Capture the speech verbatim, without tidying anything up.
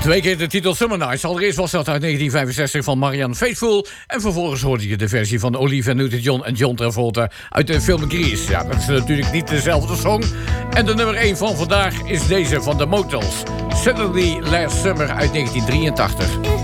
Twee keer de titel Summer Nights. Allereerst was dat uit negentien vijfenzestig van Marianne Faithfull. En vervolgens hoorde je de versie van Olivia Newton-John en John Travolta uit de film Grease. Ja, dat is natuurlijk niet dezelfde song. En de nummer één van vandaag is deze van de Motels. Suddenly Last Summer uit negentien drieëntachtig.